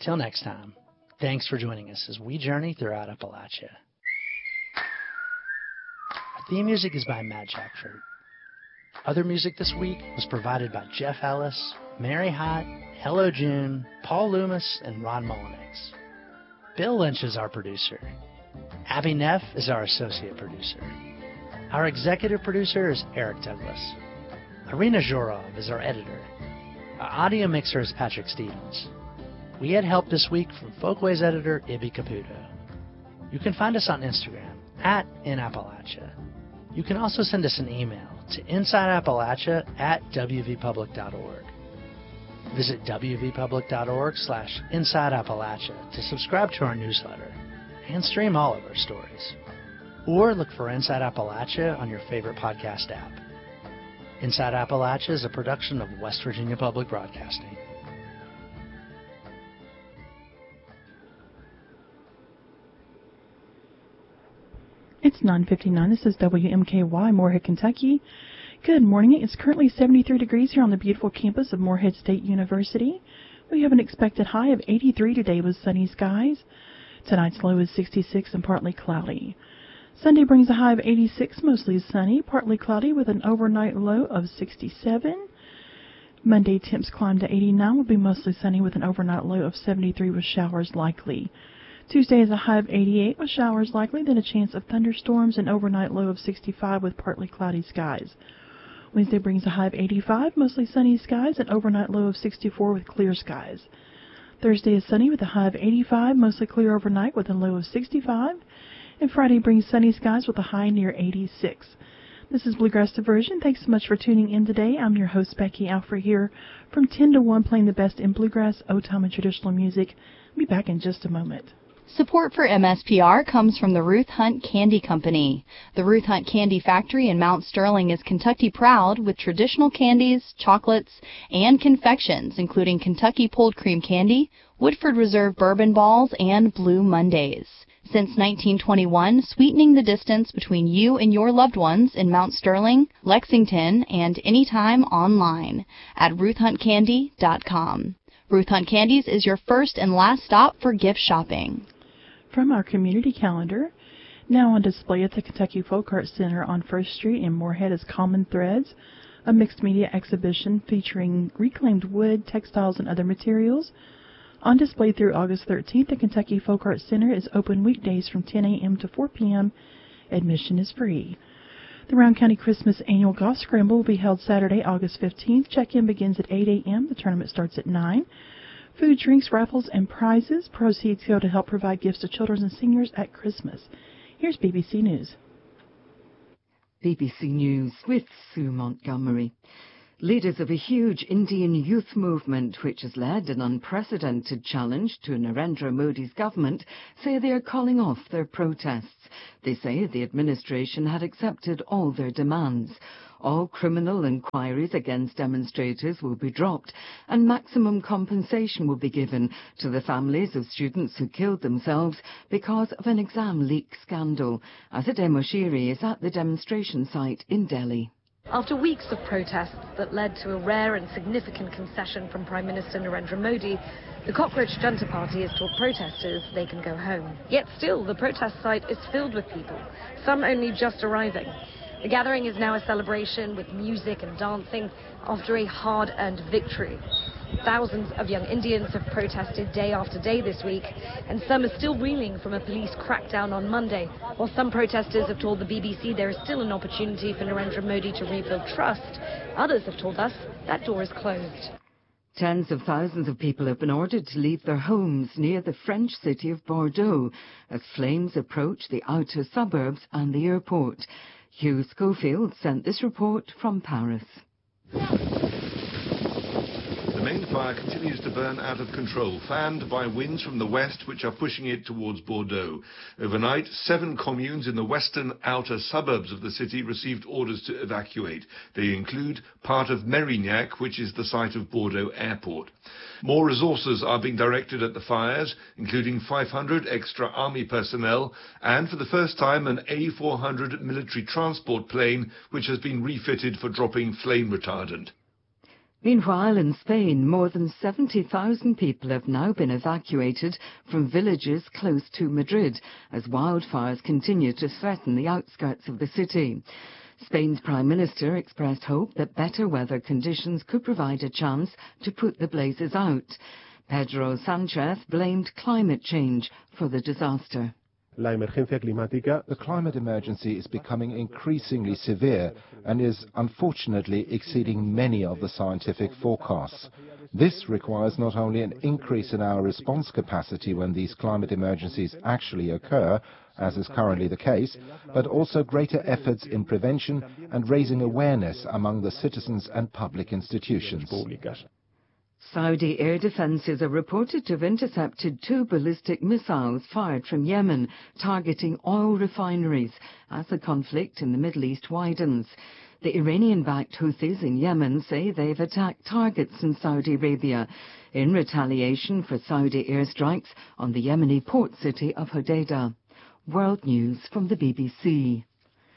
Till next time, thanks for joining us as we journey throughout Appalachia. Our theme music is by Matt Jackford. Other music this week was provided by Jeff Ellis, Mary Hott, Hello June, Paul Loomis, and Ron Mullinex. Bill Lynch is our producer. Abby Neff is our associate producer. Our executive producer is Eric Douglas. Irina Zhorov is our editor. Our audio mixer is Patrick Stevens. We had help this week from Folkways editor Ibby Caputo. You can find us on Instagram @InAppalachia. You can also send us an email to insideappalachia@wvpublic.org. Visit wvpublic.org/InsideAppalachia to subscribe to our newsletter and stream all of our stories. Or look for Inside Appalachia on your favorite podcast app. Inside Appalachia is a production of West Virginia Public Broadcasting. It's 9:59. This is WMKY, Morehead, Kentucky. Good morning. It's currently 73 degrees here on the beautiful campus of Morehead State University. We have an expected high of 83 today with sunny skies. Tonight's low is 66 and partly cloudy. Sunday brings a high of 86, mostly sunny, partly cloudy with an overnight low of 67. Monday temps climb to 89, will be mostly sunny with an overnight low of 73 with showers likely. Tuesday is a high of 88 with showers likely, then a chance of thunderstorms, and overnight low of 65 with partly cloudy skies. Wednesday brings a high of 85, mostly sunny skies, and overnight low of 64 with clear skies. Thursday is sunny with a high of 85, mostly clear overnight with a low of 65. And Friday brings sunny skies with a high near 86. This is Bluegrass Diversion. Thanks so much for tuning in today. I'm your host, Becky Alfrey, here from 10 to 1, playing the best in bluegrass, old time, and traditional music. I'll be back in just a moment. Support for MSPR comes from the Ruth Hunt Candy Company. The Ruth Hunt Candy Factory in Mount Sterling is Kentucky proud with traditional candies, chocolates, and confections, including Kentucky Pulled Cream Candy, Woodford Reserve Bourbon Balls, and Blue Mondays. Since 1921, sweetening the distance between you and your loved ones in Mount Sterling, Lexington, and anytime online at RuthHuntCandy.com. Ruth Hunt Candies is your first and last stop for gift shopping. From our community calendar, now on display at the Kentucky Folk Art Center on 1st Street in Morehead is Common Threads, a mixed media exhibition featuring reclaimed wood, textiles, and other materials. On display through August 13th, the Kentucky Folk Art Center is open weekdays from 10 a.m. to 4 p.m. Admission is free. The Round County Christmas Annual Golf Scramble will be held Saturday, August 15th. Check-in begins at 8 a.m. The tournament starts at 9. Food, drinks, raffles, and prizes. Proceeds go to help provide gifts to children and seniors at Christmas. Here's BBC News. BBC News with Sue Montgomery. Leaders of a huge Indian youth movement, which has led an unprecedented challenge to Narendra Modi's government, say they are calling off their protests. They say the administration had accepted all their demands. All criminal inquiries against demonstrators will be dropped, and maximum compensation will be given to the families of students who killed themselves because of an exam leak scandal. Azadeh Moshiri is at the demonstration site in Delhi. After weeks of protests that led to a rare and significant concession from Prime Minister Narendra Modi, the Cockroach Junta Party has told protesters they can go home. Yet still, the protest site is filled with people, some only just arriving. The gathering is now a celebration with music and dancing after a hard-earned victory. Thousands of young Indians have protested day after day this week, and some are still reeling from a police crackdown on Monday. While some protesters have told the BBC there is still an opportunity for Narendra Modi to rebuild trust, others have told us that door is closed. Tens of thousands of people have been ordered to leave their homes near the French city of Bordeaux as flames approach the outer suburbs and the airport. Hugh Schofield sent this report from Paris. The main fire continues to burn out of control, fanned by winds from the west which are pushing it towards Bordeaux. Overnight, 7 communes in the western outer suburbs of the city received orders to evacuate. They include part of Mérignac, which is the site of Bordeaux Airport. More resources are being directed at the fires, including 500 extra army personnel and, for the first time, an A400 military transport plane, which has been refitted for dropping flame retardant. Meanwhile, in Spain, more than 70,000 people have now been evacuated from villages close to Madrid as wildfires continue to threaten the outskirts of the city. Spain's Prime Minister expressed hope that better weather conditions could provide a chance to put the blazes out. Pedro Sanchez blamed climate change for the disaster. The climate emergency is becoming increasingly severe and is unfortunately exceeding many of the scientific forecasts. This requires not only an increase in our response capacity when these climate emergencies actually occur, as is currently the case, but also greater efforts in prevention and raising awareness among the citizens and public institutions. Saudi air defences are reported to have intercepted 2 ballistic missiles fired from Yemen, targeting oil refineries as the conflict in the Middle East widens. The Iranian-backed Houthis in Yemen say they've attacked targets in Saudi Arabia in retaliation for Saudi airstrikes on the Yemeni port city of Hodeidah. World News from the BBC.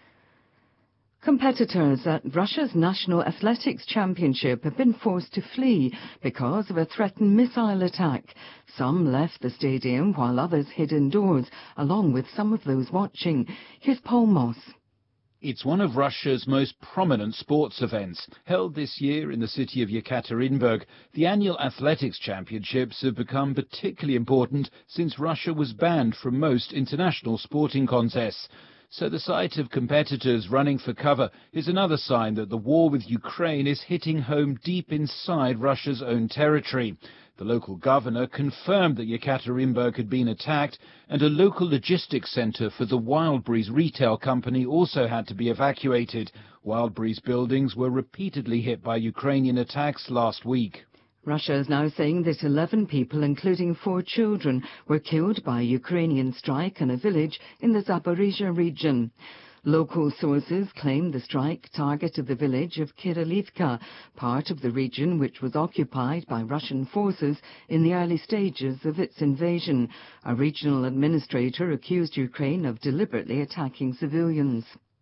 Competitors at Russia's National Athletics Championship have been forced to flee because of a threatened missile attack. Some left the stadium while others hid indoors, along with some of those watching. Here's Paul Moss. It's one of Russia's most prominent sports events. Held this year in the city of Yekaterinburg, the annual athletics championships have become particularly important since Russia was banned from most international sporting contests. So the sight of competitors running for cover is another sign that the war with Ukraine is hitting home deep inside Russia's own territory. The local governor confirmed that Yekaterinburg had been attacked, and a local logistics centre for the Wildberries retail company also had to be evacuated. Wildberries buildings were repeatedly hit by Ukrainian attacks last week. Russia is now saying that 11 people, including 4 children, were killed by a Ukrainian strike in a village in the Zaporizhzhia region. Local sources claim the strike targeted the village of Kirilivka, part of the region which was occupied by Russian forces in the early stages of its invasion. A regional administrator accused Ukraine of deliberately attacking civilians.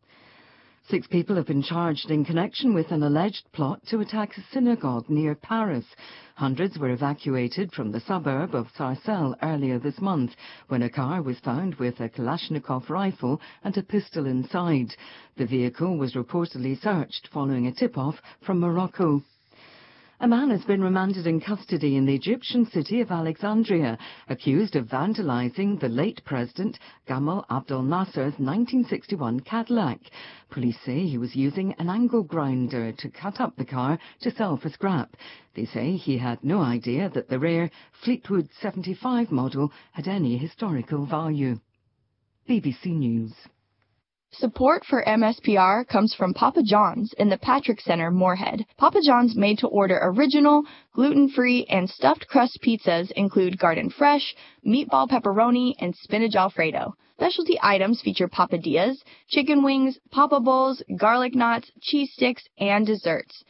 6 people have been charged in connection with an alleged plot to attack a synagogue near Paris. Hundreds were evacuated from the suburb of Sarcelles earlier this month when a car was found with a Kalashnikov rifle and a pistol inside. The vehicle was reportedly searched following a tip-off from Morocco. A man has been remanded in custody in the Egyptian city of Alexandria, accused of vandalizing the late President Gamal Abdel Nasser's 1961 Cadillac. Police say he was using an angle grinder to cut up the car to sell for scrap. They say he had no idea that the rare Fleetwood 75 model had any historical value. BBC News. Support for MSPR comes from Papa John's in the Patrick Center, Moorhead. Papa John's made-to-order original, gluten-free, and stuffed crust pizzas include garden fresh, meatball pepperoni, and spinach alfredo. Specialty items feature papadillas, chicken wings, papa bowls, garlic knots, cheese sticks, and desserts.